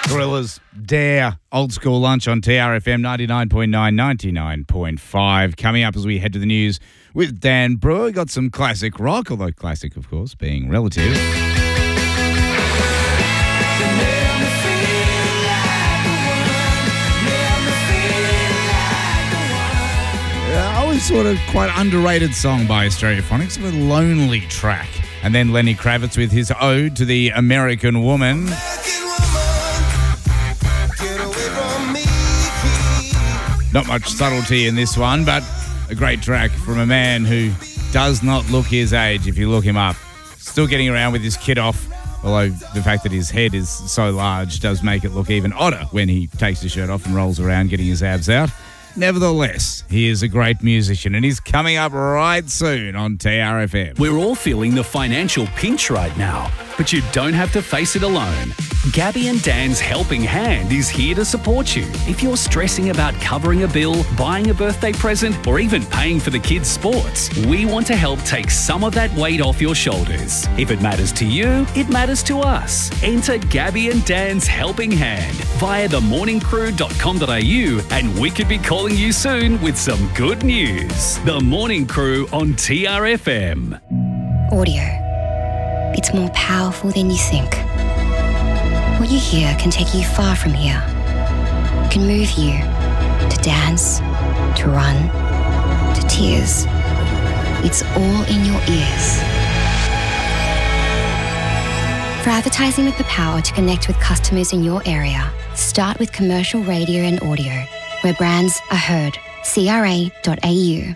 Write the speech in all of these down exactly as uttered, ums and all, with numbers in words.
Gorillaz, Dare, Old School Lunch on T R F M ninety-nine point nine, ninety-nine point five. Coming up as we head to the news with Dan Brewer. Got some classic rock, although classic, of course, being relative. Yeah, always sort of quite underrated song by Stereophonics, a lonely track. And then Lenny Kravitz with his ode to the American woman. Not much subtlety in this one, but a great track from a man who does not look his age if you look him up. Still getting around with his kit off, although the fact that his head is so large does make it look even odder when he takes his shirt off and rolls around getting his abs out. Nevertheless, he is a great musician and he's coming up right soon on T R F M. We're all feeling the financial pinch right now, but you don't have to face it alone. Gabby and Dan's Helping Hand is here to support you. If you're stressing about covering a bill, buying a birthday present, or even paying for the kids' sports, we want to help take some of that weight off your shoulders. If it matters to you, it matters to us. Enter Gabby and Dan's Helping Hand via the morning crew dot com dot a u and we could be calling you soon with some good news. The Morning Crew on T R F M. Audio. It's more powerful than you think. What you hear can take you far from here. It can move you to dance, to run, to tears. It's all in your ears. For advertising with the power to connect with customers in your area, start with commercial radio and audio, where brands are heard. C R A dot A U.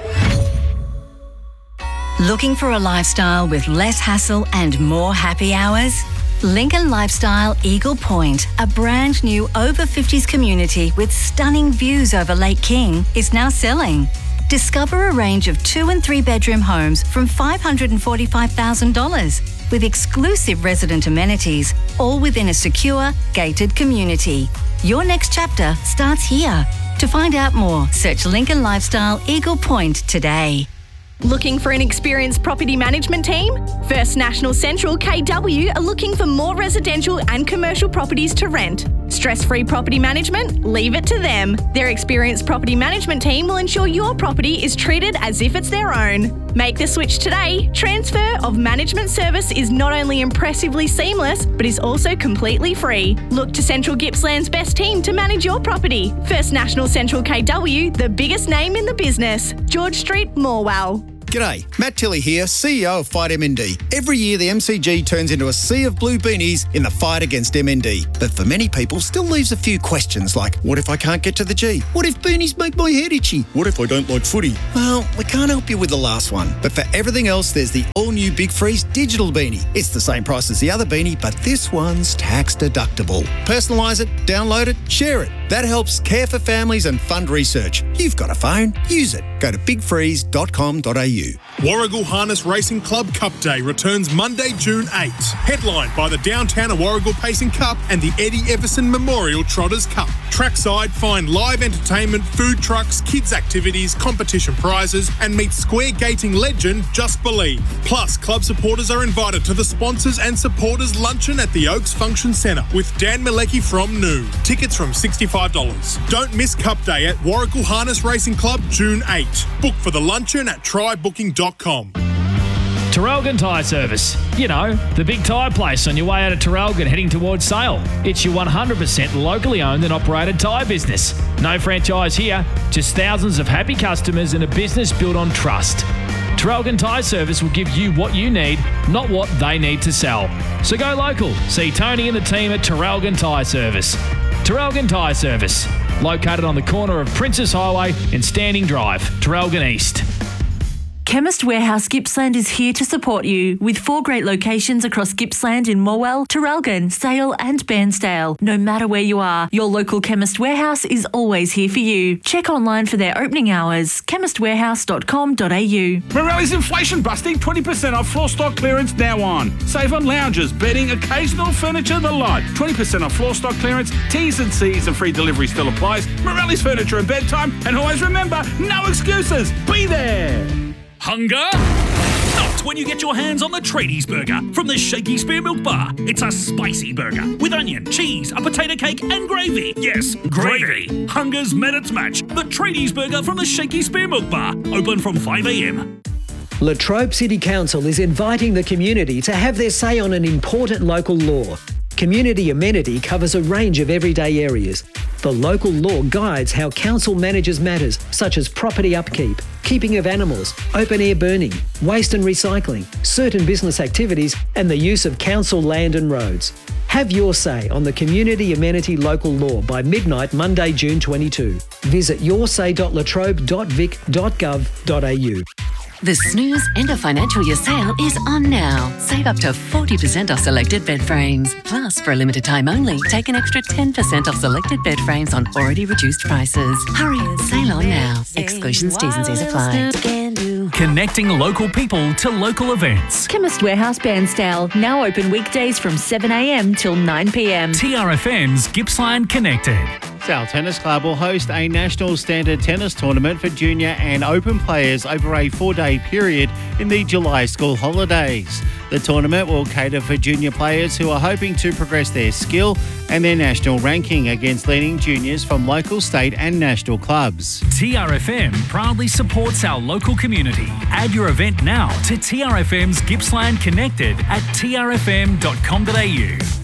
Looking for a lifestyle with less hassle and more happy hours? Lincoln Lifestyle Eagle Point, a brand new over fifties community with stunning views over Lake King, is now selling. Discover a range of two and three bedroom homes from five hundred forty-five thousand dollars with exclusive resident amenities, all within a secure, gated community. Your next chapter starts here. To find out more, search Lincoln Lifestyle Eagle Point today. Looking for an experienced property management team? First National Central K W are looking for more residential and commercial properties to rent. Stress-free property management? Leave it to them. Their experienced property management team will ensure your property is treated as if it's their own. Make the switch today. Transfer of management service is not only impressively seamless, but is also completely free. Look to Central Gippsland's best team to manage your property. First National Central K W, the biggest name in the business. George Street, Morwell. G'day, Matt Tilley here, C E O of Fight M N D. Every year the M C G turns into a sea of blue beanies in the fight against M N D. But for many people still leaves a few questions like, what if I can't get to the G? What if beanies make my head itchy? What if I don't like footy? Well, we can't help you with the last one. But for everything else, there's the all-new Big Freeze digital beanie. It's the same price as the other beanie, but this one's tax deductible. Personalise it, download it, share it. That helps care for families and fund research. You've got a phone, use it. Go to big freeze dot com dot a u. Warragul Harness Racing Club Cup Day returns Monday, June eighth. Headlined by the Downtown Warragul Pacing Cup and the Eddie Everson Memorial Trotters Cup. Trackside, find live entertainment, food trucks, kids' activities, competition prizes, and meet square gating legend Just Believe. Plus, club supporters are invited to the Sponsors and Supporters Luncheon at the Oaks Function Centre with Dan Malecki from noon. Tickets from sixty-five dollars. Don't miss Cup Day at Warragul Harness Racing Club, June eighth. Book for the luncheon at try booking dot com. Terrelgan Tyre Service. You know, the big tyre place on your way out of Terrelgan heading towards Sale. It's your one hundred percent locally owned and operated tyre business. No franchise here, just thousands of happy customers and a business built on trust. Terrelgan Tyre Service will give you what you need, not what they need to sell. So go local. See Tony and the team at Terrelgan Tyre Service. Terrelgan Tyre Service, located on the corner of Princess Highway and Standing Drive, Terrelgan East. Chemist Warehouse Gippsland is here to support you with four great locations across Gippsland in Morwell, Terrelgan, Sale and Bairnsdale. No matter where you are, your local Chemist Warehouse is always here for you. Check online for their opening hours, chemist warehouse dot com dot a u. Morelli's inflation busting, twenty percent off floor stock clearance now on. Save on lounges, bedding, occasional furniture, the lot. twenty percent off floor stock clearance, T's and C's and free delivery still applies. Morelli's Furniture and Bedtime, and always remember, no excuses. Be there. Hunger? Not when you get your hands on the Tradies Burger from the Shaky Spear Milk Bar. It's a spicy burger with onion, cheese, a potato cake and gravy. Yes, gravy. Hunger's met its match. The Tradies Burger from the Shaky Spear Milk Bar. Open from five a.m. Latrobe City Council is inviting the community to have their say on an important local law. Community amenity covers a range of everyday areas. The local law guides how council manages matters such as property upkeep, keeping of animals, open-air burning, waste and recycling, certain business activities and the use of council land and roads. Have your say on the Community Amenity Local Law by midnight Monday, June twenty-second. Visit your say dot latrobe dot vic dot gov dot a u. The Snooze End of Financial Year sale is on now. Save up to forty percent off selected bed frames. Plus, for a limited time only, take an extra ten percent off selected bed frames on already reduced prices. Hurry, sale on now. Exclusions, T's and C's apply. Connecting local people to local events. Chemist Warehouse Bairnsdale, now open weekdays from seven a.m. till nine p.m. T R F M's Gippsland Connected. Sale Tennis Club will host a national standard tennis tournament for junior and open players over a four-day period in the July school holidays. The tournament will cater for junior players who are hoping to progress their skill and their national ranking against leading juniors from local, state and national clubs. T R F M proudly supports our local community. Add your event now to T R F M's Gippsland Connected at t r f m dot com dot a u.